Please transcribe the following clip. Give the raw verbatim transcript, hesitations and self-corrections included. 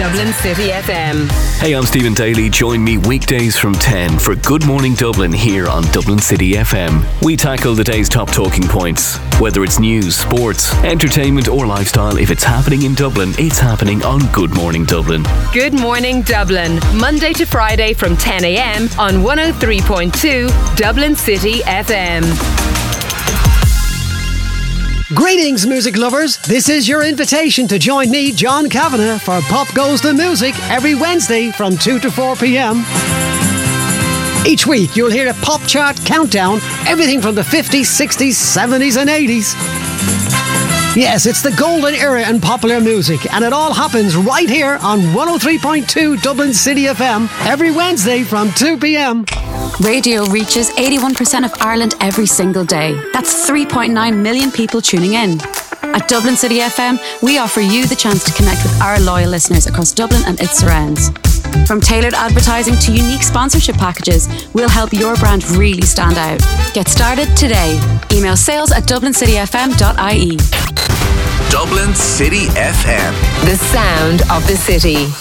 Dublin City F M. Hey, I'm Stephen Daly. Join me weekdays from ten for Good Morning Dublin here on Dublin City F M. We tackle the day's top talking points. Whether it's news, sports, entertainment or lifestyle, if it's happening in Dublin, it's happening on Good Morning Dublin. Good Morning Dublin, Monday to Friday from ten a.m. on one oh three point two Dublin City F M. Greetings, music lovers. This is your invitation to join me, John Kavanagh, for Pop Goes the Music every Wednesday from two to four p.m. Each week, you'll hear a pop chart countdown, everything from the fifties, sixties, seventies and eighties. Yes, it's the golden era in popular music, and it all happens right here on one oh three point two Dublin City F M every Wednesday from two p.m. Radio reaches eighty-one percent of Ireland every single day. That's three point nine million people tuning in. At Dublin City F M, we offer you the chance to connect with our loyal listeners across Dublin and its surrounds. From tailored advertising to unique sponsorship packages, we'll help your brand really stand out. Get started today. Email sales at dublin city f m dot i e. Dublin City F M. The sound of the city.